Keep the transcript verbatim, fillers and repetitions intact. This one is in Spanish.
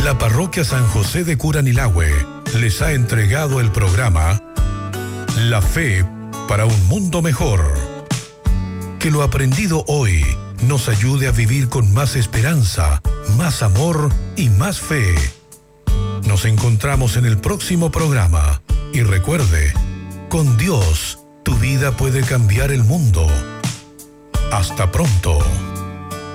La Parroquia San José de Curanilahue les ha entregado el programa La Fe para un Mundo Mejor. Que lo aprendido hoy nos ayude a vivir con más esperanza, más amor y más fe. Nos encontramos en el próximo programa y recuerde, con Dios tu vida puede cambiar el mundo. Hasta pronto.